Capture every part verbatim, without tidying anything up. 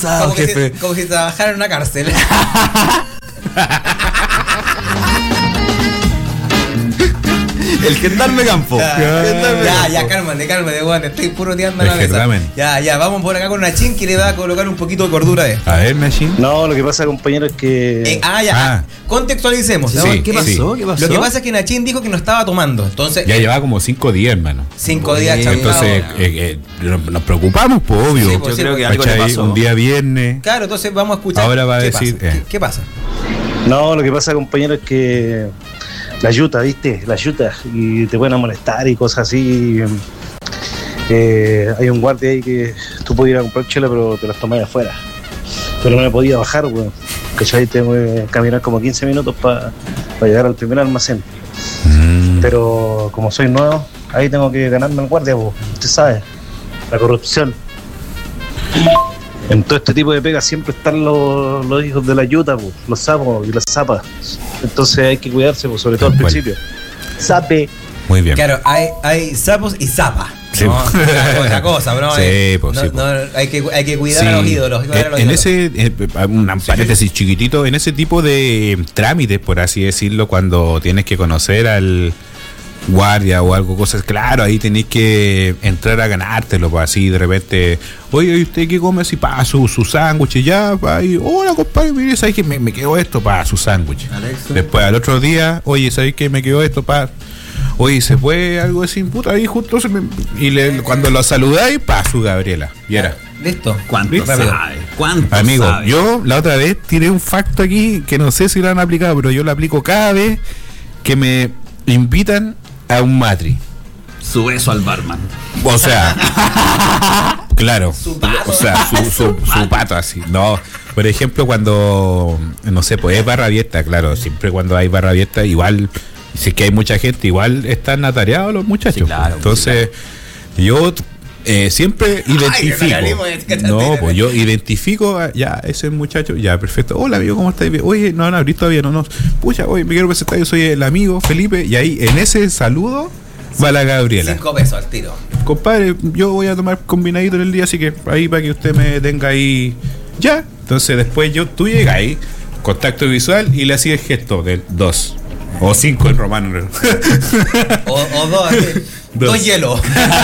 pesado, como jefe. Que, como si trabajara en una cárcel. El gendarme campo. Ya, Gendarme ya, campo. ya, cálmate, cálmate, weón. Estoy puro tirando a El la mesa. gerdamen. Ya, ya, vamos por acá con Nachín que le va a colocar un poquito de cordura de. A ver, Nachín. No, lo que pasa, compañero, es que... Eh, ah, ya. Ah. Contextualicemos. ¿no? Sí, ¿Qué Eh, pasó? sí. ¿Qué pasó? Lo que pasa es que Nachín dijo que no estaba tomando. Entonces, Ya eh, llevaba como cinco días, hermano. cinco días Bueno, chantado. Entonces, eh, eh, nos nos preocupamos, pues, obvio. Sí, pues, Yo creo que algo ¿Cachai? le pasó. Un día viernes. Claro, entonces vamos a escuchar. Ahora va a qué decir, pasa. eh. ¿Qué, qué pasa? No, lo que pasa, compañero, es que la yuta, ¿viste? La yuta, y te pueden molestar y cosas así. Eh, hay un guardia ahí que tú podías ir a comprar chela, pero te las tomás afuera. Pero no me podía bajar, weón. ¿Cachai? Tengo que caminar como quince minutos para llegar al primer almacén. Mm. Pero como soy nuevo, ahí tengo que ganarme el guardia, weón. Usted sabe, la corrupción. En todo este tipo de pegas siempre están los, los hijos de la yuta, po, los sapos y las zapas. Entonces hay que cuidarse, po, sobre todo al Tal cual. principio. Sape. Muy bien. Claro, hay, hay sapos y zapas. Sí. ¿no? Otra cosa, ¿no? Sí, Eh, pues, no, sí, no, hay, que, hay que cuidar Sí. a los ídolos. Cuidar a los En ídolos. ese, eh, un paréntesis chiquitito, en ese tipo de trámites, por así decirlo, cuando tienes que conocer al guardia o algo, cosas, claro, ahí tenéis que entrar a ganártelo, pues así de repente, oye, ¿y usted qué come? Así, pa, su, su sándwich, ya, pa, y, hola, compadre, mire, ¿sabes que me, me quedó esto? Pa, su sándwich. Alexa. Después, al otro día, oye, ¿sabes que me quedó esto? Pa, oye, se fue algo así, puta, ahí justo se me... Y le, cuando lo saludáis, pa, su Gabriela, y era. Listo. ¿Cuánto Listo. sabe? ¿Cuánto Amigo, sabe? yo la otra vez tiré un facto aquí que no sé si lo han aplicado, pero yo lo aplico cada vez que me invitan a un matri. Su beso al barman. O sea, claro, Su pato. o sea, su, su, su pato así. No, por ejemplo, cuando, no sé, pues es barra abierta, claro, siempre cuando hay barra abierta, igual, si es que hay mucha gente, igual están atareados los muchachos. Sí, claro, Entonces, yo eh, siempre identifico. realismo, es que te- No, pues yo identifico, a- ya, ese muchacho, ya, perfecto. Hola, amigo, ¿cómo estás? Oye, no van a abrir todavía, no, no. Pucha, oye, me quiero presentar, yo soy el amigo Felipe, y ahí, en ese saludo, va la Gabriela. Cinco pesos al tiro. Compadre, yo voy a tomar combinadito en el día, así que ahí para que usted me tenga ahí ya. Entonces después yo, tú llegas ahí, contacto visual y le hacía el gesto del dos o cinco en romano. O, o dos, así. Dos. Dos hielos.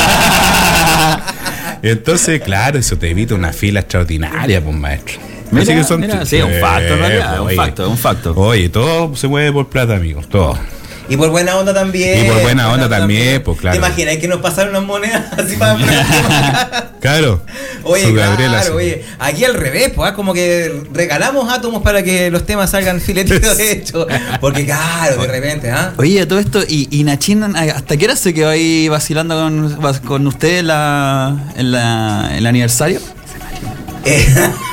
Entonces, claro, eso te evita una fila extraordinaria, pues maestro. Mira, Así que son mira, sí, un facto, en realidad, un oye. facto, un facto. Oye, todo se mueve por plata, amigos, todo. Y por buena onda también. Y por buena onda también, pues, claro. ¿Te imaginas que nos pasaron unas monedas así para Claro. Oye, su claro, Gabriela, sí. oye, aquí al revés, pues, ¿ah? Como que regalamos átomos para que los temas salgan filetitos de hecho. Porque claro, de repente, ¿ah? Oye, todo esto, y, y Nachín, ¿hasta qué hora se quedó ahí vacilando con, con usted en la, en la, el aniversario? Eh,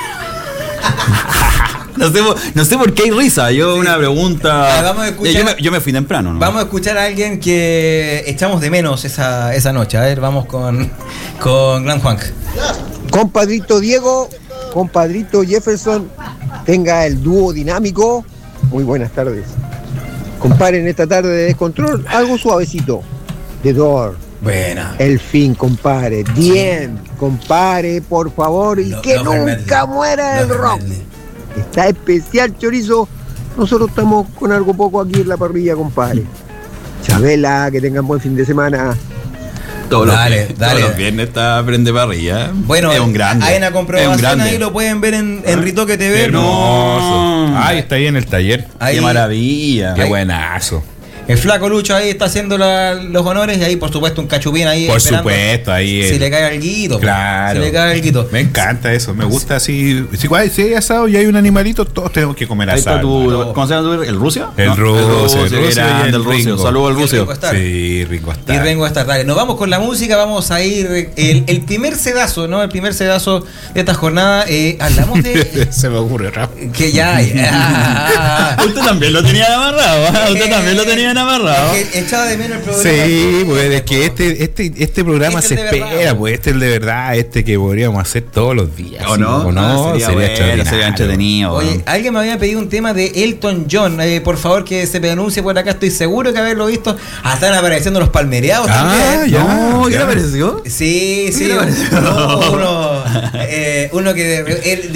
No sé, por- no sé por qué hay risa. Yo Sí. una pregunta. Ah, vamos a escuchar- yo, me, yo me fui temprano, ¿no? Vamos a escuchar a alguien que echamos de menos esa, esa noche. A ver, vamos con, con Gran Juan. Compadrito Diego, compadrito Jefferson, tenga el dúo dinámico. Muy buenas tardes. Comparen esta tarde de descontrol, algo suavecito. The Door, Buena. el fin, compare. Bien, compare, por favor, y No- que no nunca permitirle. muera el No rock. permitirle. Está especial, chorizo. Nosotros estamos con algo poco aquí en la parrilla, compadre. Chabela, que tengan buen fin de semana. Todos los, Dale, viernes- dale. todos los viernes está prende parrilla. Bueno, es un grande. hay una es un comprobación grande. ahí, lo pueden ver en, en Ritoque T V. Hermoso. Ay, está ahí en el taller. Ahí- Qué maravilla. Qué Ahí- buenazo. El flaco Lucho ahí está haciendo la- los honores y ahí por supuesto un cachupín ahí. Por esperando. supuesto, ahí Si el- le cae alguito. Claro. Si le cae alguito. Me encanta eso, me gusta así. Si, igual, si hay asado y hay un animalito, todos tenemos que comer Ahí está asado. tu, hermano. ¿cómo se llama tu? ¿El Rusia? El ¿No? Rucio, el qué Rucio y grande, el el Rucio. Ringo. Saludos al Y el Rucio. Ringo Starr. Sí, rico está. Y Rengo está dale. Nos vamos con la música, vamos a ir el, el primer sedazo, ¿no? El primer sedazo de esta jornada. Eh, hablamos de Se me ocurre rápido. que ya, ya. Usted también lo tenía amarrado, ¿eh? Usted también lo tenía amarrado. Es que echaba de menos el programa. Sí, pues es que este, este, este programa Este se es de espera, verdad. pues este es el de verdad, este que podríamos hacer todos los días. ¿O ¿sí? no? ¿O no? Ah, sería bueno, extraordinario. sería entretenido. Oye, bueno. alguien me había pedido un tema de Elton John. Eh, por favor, que se denuncie por acá. Estoy seguro que haberlo visto. Ah, están apareciendo los palmereados Ah, también. ya. No, ¿qué ya. le pareció? Sí, sí. ¿Qué le pareció? Uno, uno, eh, uno que de- él